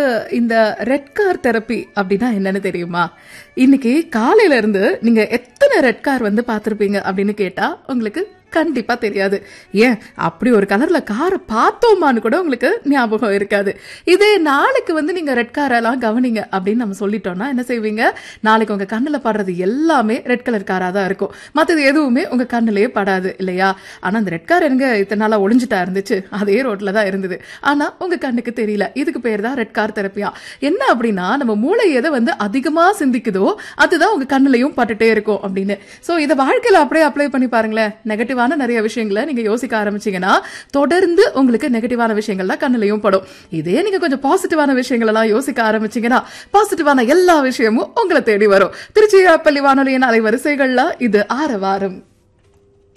இந்த red car therapy அப்படின்னா என்னன்னு தெரியுமா? இன்னைக்கு காலையில இருந்து நீங்க எத்தனை ரெட் கார் வந்து பாத்திருப்பீங்க அப்படின்னு கேட்டா உங்களுக்கு கண்டிப்பா தெரியாது. ஏன் அப்படி ஒரு கலர்ல காரை பார்த்தோமான்னு கூட உங்களுக்கு ஞாபகம் இருக்காது. இதே நாளைக்கு வந்து நீங்க ரெட் காரெல்லாம் கவனிங்க அப்படின்னு நம்ம சொல்லிட்டோம்னா என்ன செய்வீங்க? நாளைக்கு உங்க கண்ணுல படுறது எல்லாமே ரெட் கலர் காரா தான் இருக்கும். மற்றது எதுவுமே உங்க கண்ணுலயே படாது இல்லையா? ஆனா அந்த ரெட் கார் எங்க இத்தனை நாளா ஒளிஞ்சிட்டா இருந்துச்சு, அதே ரோட்ல தான் இருந்தது. ஆனா உங்க கண்ணுக்கு தெரியல. இதுக்கு பேர் தான் ரெட் கார் தெரப்பியா. என்ன அப்படின்னா நம்ம மூளை எதை வந்து அதிகமா சிந்திக்குதோ அதுதான் உங்க கண்ணுலயும் பட்டுட்டே இருக்கும் அப்படின்னு. சோ இதை வாழ்க்கையில அப்படியே அப்ளை பண்ணி பாருங்களேன். நெகட்டிவான நிறைய விஷயங்களை நீங்க யோசிக்க ஆரம்பிச்சீங்கன்னா தொடர்ந்து உங்களுக்கு நெகட்டிவான விஷயங்கள்லாம் கண்ணுலயும் படும். இதே நீங்க கொஞ்சம் பாசிட்டிவான விஷயங்கள் எல்லாம் யோசிக்க ஆரம்பிச்சீங்கன்னா பாசிட்டிவான எல்லா விஷயமும் உங்களை தேடி வரும். திருச்சிராப்பள்ளி வானொலியின் அலைவரிசைகள்ல இது ஆரவாரம்.